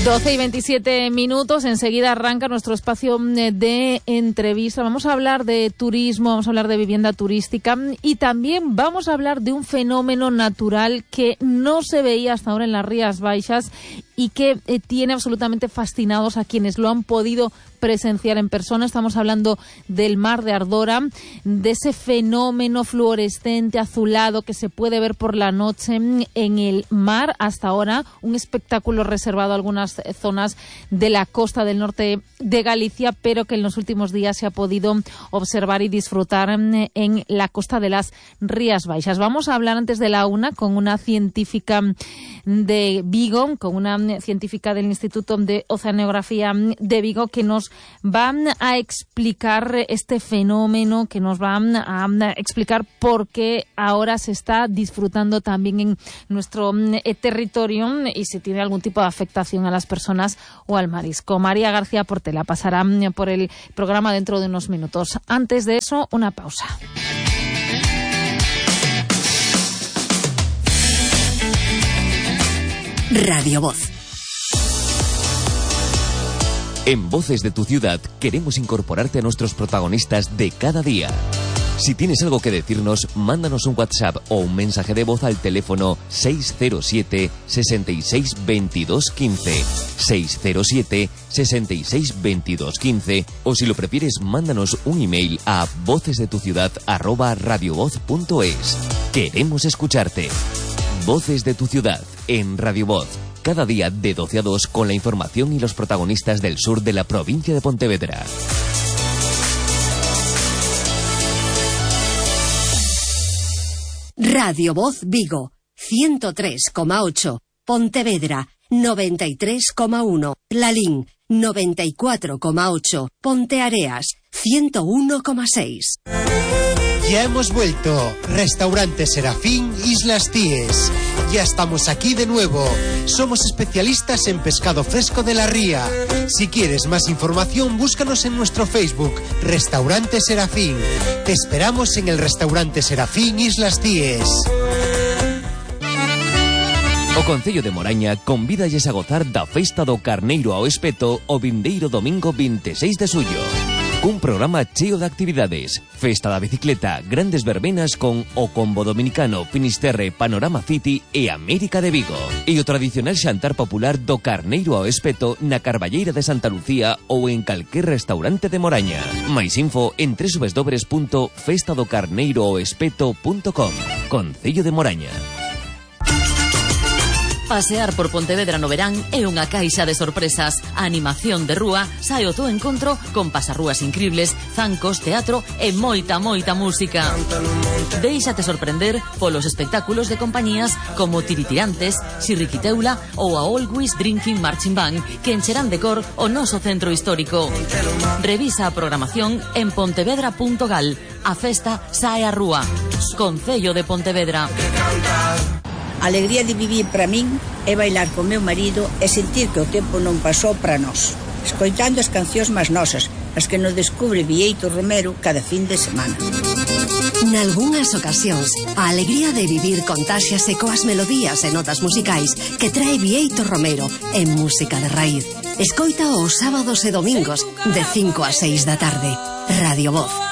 12:27. Enseguida arranca nuestro espacio de entrevista. Vamos a hablar de turismo, vamos a hablar de vivienda turística y también vamos a hablar de un fenómeno natural que no se veía hasta ahora en las Rías Baixas y que tiene absolutamente fascinados a quienes lo han podido presenciar en persona. Estamos hablando del Mar de Ardora, de ese fenómeno fluorescente azulado que se puede ver por la noche en el mar. Hasta ahora un espectáculo reservado a algunas zonas de la costa del norte de Galicia, pero que en los últimos días se ha podido observar y disfrutar en la costa de las Rías Baixas. Vamos a hablar antes de la una con una científica de Vigo, con una científica del Instituto de Oceanografía de Vigo, que nos van a explicar este fenómeno, que nos van a explicar por qué ahora se está disfrutando también en nuestro territorio y si tiene algún tipo de afectación a las personas o al marisco. María García Portela pasará por el programa dentro de unos minutos. Antes de eso, una pausa. Radio Voz. En Voces de tu Ciudad queremos incorporarte a nuestros protagonistas de cada día. Si tienes algo que decirnos, mándanos un WhatsApp o un mensaje de voz al teléfono 607 66 22 15, 607 66 22 15, o si lo prefieres, mándanos un email a vocesdetuciudad@radiovoz.es. Queremos escucharte. Voces de tu Ciudad en Radio Voz. Cada día de 12 a 2 con la información y los protagonistas del sur de la provincia de Pontevedra. Radio Voz Vigo, 103,8. Pontevedra, 93,1. Lalín, 94,8. Ponteareas, 101,6. Ya hemos vuelto. Restaurante Serafín, Islas Cíes. Ya estamos aquí de nuevo. Somos especialistas en pescado fresco de la ría. Si quieres más información, búscanos en nuestro Facebook, Restaurante Serafín. Te esperamos en el Restaurante Serafín, Islas Cíes. O Concello de Moraña convídalles a gozar da Festa do Carneiro ao Espeto o vindeiro domingo 26 de suyo. Un programa cheo de actividades, festa da bicicleta, grandes verbenas con o combo dominicano, Finisterre, Panorama City e América de Vigo. E o tradicional xantar popular do Carneiro ao Espeto na Carballeira de Santa Lucía ou en calquer restaurante de Moraña. Mais info en www.festadocarneiroaoespeto.com. Concello de Moraña. Pasear por Pontevedra no verán é unha caixa de sorpresas. A animación de rúa sae ao teu encontro con pasarrúas incribles, zancos, teatro e moita música. Déixate sorprender polos espectáculos de compañías como Tiritirantes, Xirriquiteula ou a Always Drinking Marching Band, que encherán de cor o noso centro histórico. Revisa a programación en pontevedra.gal. A festa sae á rúa. Concello de Pontevedra. A alegría de vivir para min é bailar con meu marido e sentir que o tempo non pasou para nós, escoitando as cancións máis nosas, as que nos descubre Bieito Romero cada fin de semana. Nalgúnas ocasións, a alegría de vivir contáxiase coas melodías e notas musicais que trae Bieito Romero en música de raíz. Escoita os sábados e domingos de 5 a 6 da tarde. Radio Voz.